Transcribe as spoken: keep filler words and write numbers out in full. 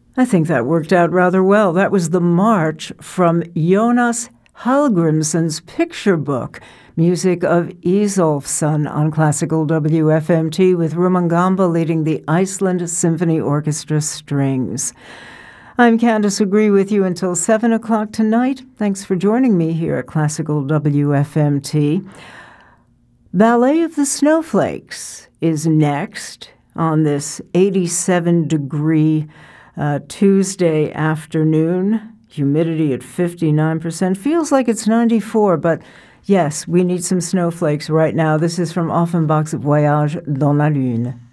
I think that worked out rather well. That was the march from Jonas Hallgrimsson's picture book, music of Isolfsson on Classical W F M T, with Rumangamba leading the Iceland Symphony Orchestra strings. I'm Candace Agree with you until seven o'clock tonight. Thanks for joining me here at Classical W F M T. Ballet of the Snowflakes is next on this eighty-seven degree uh, Tuesday afternoon. Humidity at fifty-nine percent. Feels like it's ninety-four, but yes, we need some snowflakes right now. This is from Offenbach's Voyage dans la Lune.